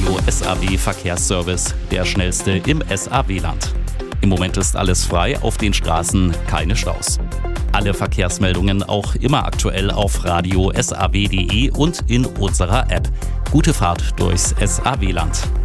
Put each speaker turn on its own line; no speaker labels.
Radio SAW Verkehrsservice, der schnellste im SAW-Land. Im Moment ist alles frei, auf den Straßen keine Staus. Alle Verkehrsmeldungen auch immer aktuell auf radio-saw.de und in unserer App. Gute Fahrt durchs SAW-Land.